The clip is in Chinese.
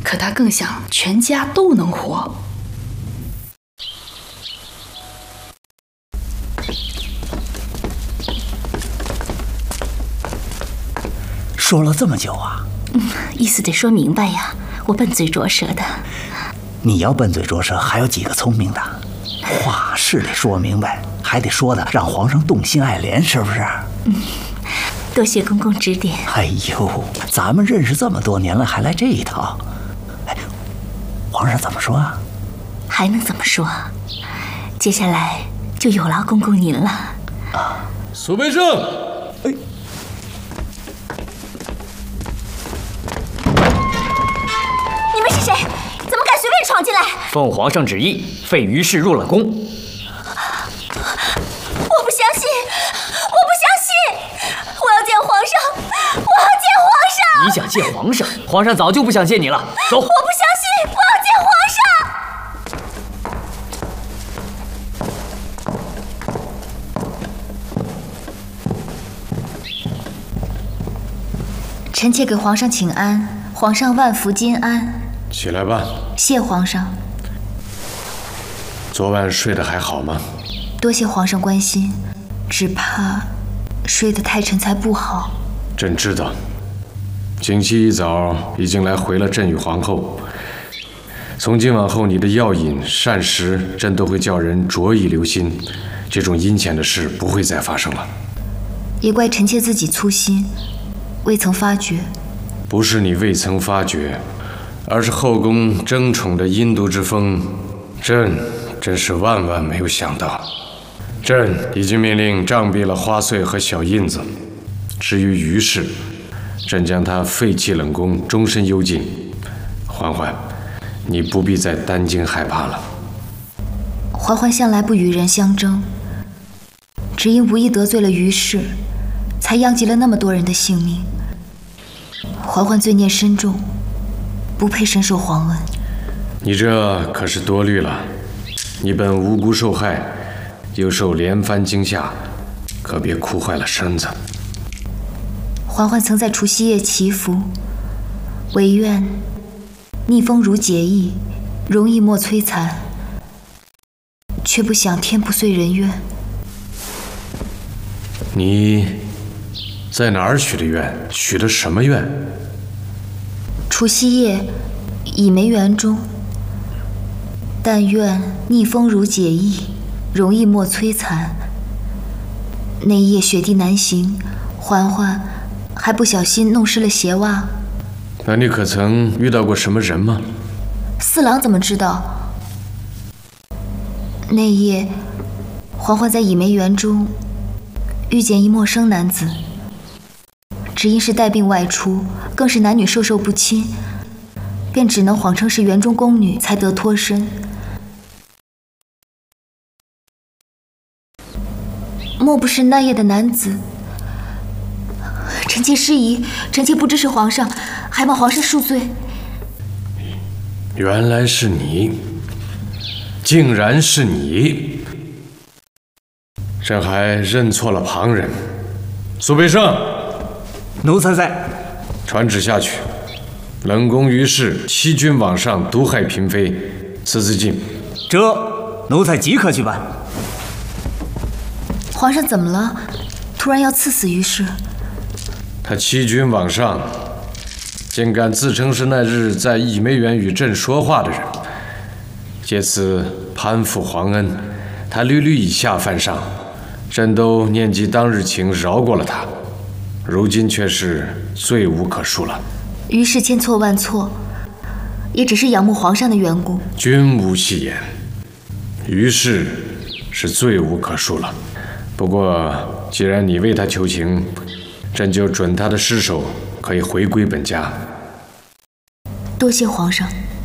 可他更想全家都能活。 说了这么久啊？ 意思得说明白呀，我笨嘴拙舌的。 你要笨嘴拙舌，还有几个聪明的？话是得说明白，还得说的让皇上动心爱怜，是不是？ 多谢公公指点。 哎呦，咱们认识这么多年了，还来这一套？哎，皇上怎么说啊？ 还能怎么说？接下来就有劳公公您了。 啊，苏培盛，哎。 你们是谁？怎么敢随便闯进来？ 奉皇上旨意，废于氏入了宫。 我不相信，我不相信！我要见皇上，我要见皇上！ 你想见皇上？皇上早就不想见你了。走！ 我不相信，我要见皇上！臣妾给皇上请安，皇上万福金安。 起来吧。 谢皇上。 昨晚睡得还好吗？ 多谢皇上关心，只怕睡得太沉才不好。 朕知道，景熙一早已经来回了朕与皇后。从今往后，你的药饮膳食，朕都会叫人着意留心，这种阴险的事不会再发生了。 也怪臣妾自己粗心，未曾发觉。 不是你未曾发觉，而是后宫争宠的阴毒之风，朕真是万万没有想到。朕已经命令杖毙了花穗和小印子。至于于氏，朕将他废弃冷宫，终身幽禁。嬛嬛，你不必再担惊害怕了。 嬛嬛向来不与人相争，只因无意得罪了于氏，才殃及了那么多人的性命。嬛嬛罪孽深重，不配深受皇恩。 你这可是多虑了。你本无辜受害，又受连番惊吓，可别哭坏了身子。 嬛嬛曾在除夕夜祈福，唯愿逆风如解意，容易莫摧残，却不想天不遂人愿。 你在哪儿许的愿？许的什么愿？ 除夕夜，倚梅园中，但愿逆风如解意，容易莫摧残。那一夜雪地难行，嬛嬛还不小心弄湿了鞋袜。 那你可曾遇到过什么人吗？ 四郎怎么知道？那夜，嬛嬛在倚梅园中遇见一陌生男子，只因是带病外出，更是男女授受不亲，便只能谎称是园中宫女，才得脱身。莫不是那夜的男子？臣妾失仪，臣妾不知是皇上，还望皇上恕罪。 原来是你，竟然是你！朕还认错了旁人。苏培盛， 奴才在。 传旨下去，冷宫于氏欺君罔上，毒害嫔妃，赐自尽。 这奴才即刻去办。 皇上怎么了？突然要赐死于氏？ 他欺君罔上，竟敢自称是那日在倚梅园与朕说话的人，借此攀附皇恩。他屡屡以下犯上，朕都念及当日情，饶过了他，如今却是罪无可恕了。 于氏千错万错，也只是仰慕皇上的缘故。 君无戏言，于氏是罪无可恕了。不过既然你为他求情，朕就准他的尸首可以回归本家。 多谢皇上。